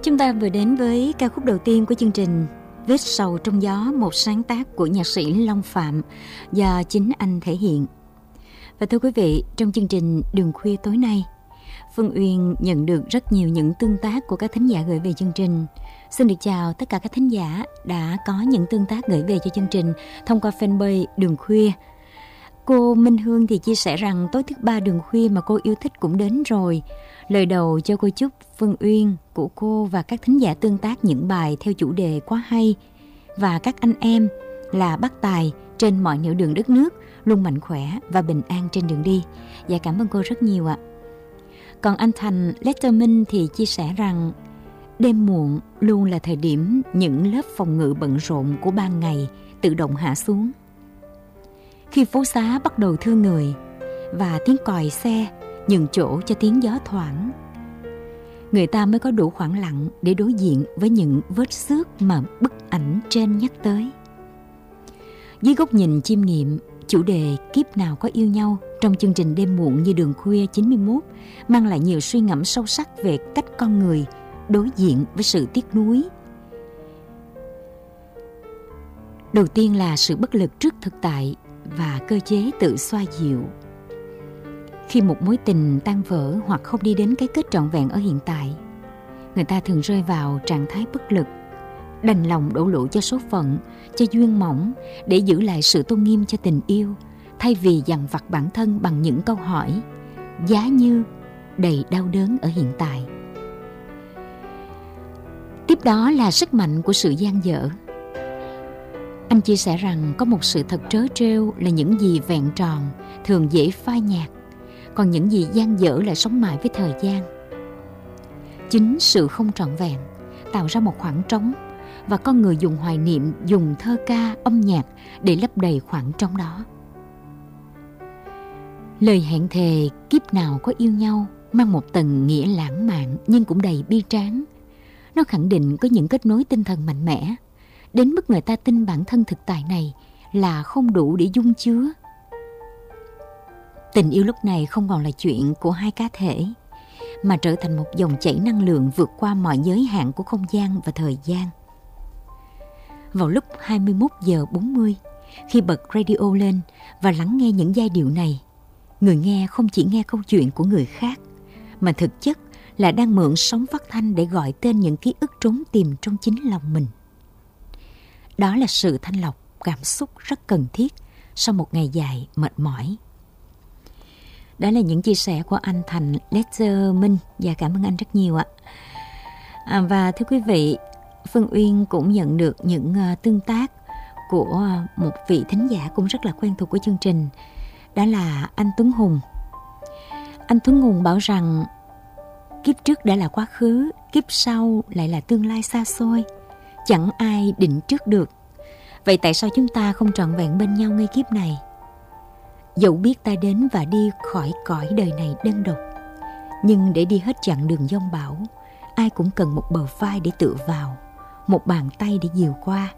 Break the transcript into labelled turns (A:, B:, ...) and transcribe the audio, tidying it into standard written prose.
A: Chúng ta vừa đến với ca khúc đầu tiên của chương trình Vết sầu trong gió, một sáng tác của nhạc sĩ Long Phạm do chính anh thể hiện. Và thưa quý vị, trong chương trình Đường Khuya tối nay, Phương Uyên nhận được rất nhiều những tương tác của các thính giả gửi về chương trình. Xin được chào tất cả các thính giả đã có những tương tác gửi về cho chương trình thông qua fanpage Đường Khuya. Cô Minh Hương thì chia sẻ rằng tối thứ ba Đường Khuya mà cô yêu thích cũng đến rồi. Lời đầu cho cô chúc Phương Uyên của cô và các thính giả tương tác những bài theo chủ đề quá hay, và các anh em là bác tài trên mọi nẻo đường đất nước luôn mạnh khỏe và bình an trên đường đi. Dạ, cảm ơn cô rất nhiều ạ. Còn anh Thành Letterman thì chia sẻ rằng đêm muộn luôn là thời điểm những lớp phòng ngự bận rộn của ban ngày tự động hạ xuống. Khi phố xá bắt đầu thưa người và tiếng còi xe nhường chỗ cho tiếng gió thoảng, người ta mới có đủ khoảng lặng để đối diện với những vết xước mà bức ảnh trên nhắc tới. Dưới góc nhìn chiêm nghiệm, chủ đề Kiếp nào có yêu nhau trong chương trình Đêm muộn như Đường Khuya 91 mang lại nhiều suy ngẫm sâu sắc về cách con người đối diện với sự tiếc nuối. Đầu tiên là sự bất lực trước thực tại và cơ chế tự xoa dịu. Khi một mối tình tan vỡ hoặc không đi đến cái kết trọn vẹn ở hiện tại, người ta thường rơi vào trạng thái bất lực, đành lòng đổ lỗi cho số phận, cho duyên mỏng để giữ lại sự tôn nghiêm cho tình yêu, thay vì dằn vặt bản thân bằng những câu hỏi giá như đầy đau đớn ở hiện tại. Tiếp đó là sức mạnh của sự dang dở. Anh chia sẻ rằng có một sự thật trớ trêu là những gì vẹn tròn thường dễ phai nhạt, còn những gì dang dở lại sống mãi với thời gian. Chính sự không trọn vẹn tạo ra một khoảng trống, và con người dùng hoài niệm, dùng thơ ca, âm nhạc để lấp đầy khoảng trống đó. Lời hẹn thề kiếp nào có yêu nhau mang một tầng nghĩa lãng mạn nhưng cũng đầy bi tráng. Nó khẳng định có những kết nối tinh thần mạnh mẽ, đến mức người ta tin bản thân thực tại này là không đủ để dung chứa. Tình yêu lúc này không còn là chuyện của hai cá thể, mà trở thành một dòng chảy năng lượng vượt qua mọi giới hạn của không gian và thời gian. Vào lúc 21 giờ 40, khi bật radio lên và lắng nghe những giai điệu này, người nghe không chỉ nghe câu chuyện của người khác, mà thực chất là đang mượn sóng phát thanh để gọi tên những ký ức trốn tìm trong chính lòng mình. Đó là sự thanh lọc cảm xúc rất cần thiết sau một ngày dài mệt mỏi. Đó là những chia sẻ của anh Thành Letterman, và cảm ơn anh rất nhiều ạ. Và thưa quý vị, Phương Uyên cũng nhận được những tương tác của một vị thính giả cũng rất là quen thuộc của chương trình. Đó là anh Tuấn Hùng. Anh Tuấn Hùng bảo rằng kiếp trước đã là quá khứ, kiếp sau lại là tương lai xa xôi, chẳng ai định trước được. Vậy tại sao chúng ta không trọn vẹn bên nhau ngay kiếp này? Dẫu biết ta đến và đi khỏi cõi đời này đơn độc, nhưng để đi hết chặng đường giông bão, ai cũng cần một bờ vai để tựa vào, một bàn tay để dìu qua.